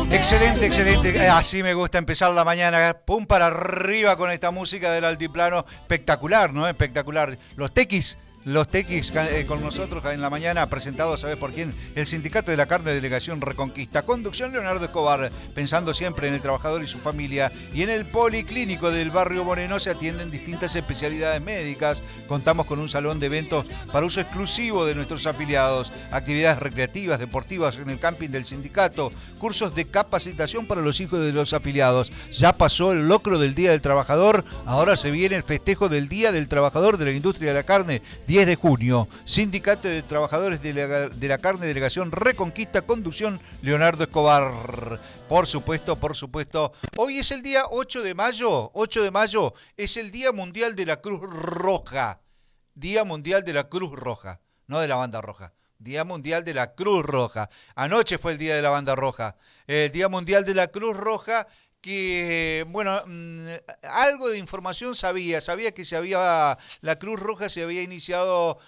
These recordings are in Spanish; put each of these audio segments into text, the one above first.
Excelente, excelente. Así me gusta empezar la mañana. Pum para arriba con esta música del altiplano. Espectacular, ¿no? Espectacular. Los tequis con nosotros en la mañana, presentados, ¿sabes por quién? El Sindicato de la Carne, Delegación Reconquista. Conducción Leonardo Escobar, pensando siempre en el trabajador y su familia. Y en el Policlínico del Barrio Moreno se atienden distintas especialidades médicas. Contamos con un salón de eventos para uso exclusivo de nuestros afiliados. Actividades recreativas, deportivas en el camping del sindicato. Cursos de capacitación para los hijos de los afiliados. Ya pasó el locro del Día del Trabajador. Ahora se viene el festejo del Día del Trabajador de la Industria de la Carne. 10 de junio, Sindicato de Trabajadores de la Carne, Delegación Reconquista, conducción Leonardo Escobar. Por supuesto, por supuesto. Hoy es el día 8 de mayo. 8 de mayo es el Día Mundial de la Cruz Roja. Día Mundial de la Cruz Roja, no de la Banda Roja. Día Mundial de la Cruz Roja. Anoche fue el Día de la Banda Roja. El Día Mundial de la Cruz Roja, que, bueno, algo de información sabía que la Cruz Roja se había iniciado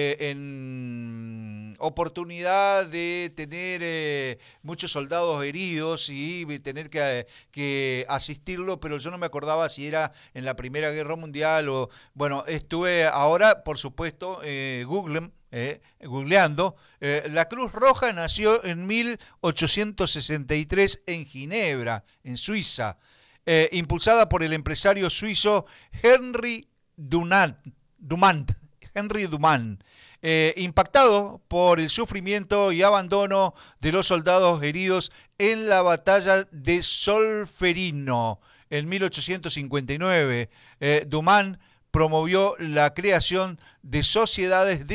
en oportunidad de tener muchos soldados heridos y tener que asistirlo, pero yo no me acordaba si era en la Primera Guerra Mundial o, bueno, estuve ahora, por supuesto, googleando. La Cruz Roja nació en 1863 en Ginebra, en Suiza, impulsada por el empresario suizo Henry Dumont, impactado por el sufrimiento y abandono de los soldados heridos en la batalla de Solferino en 1859. Dumont promovió la creación de sociedades de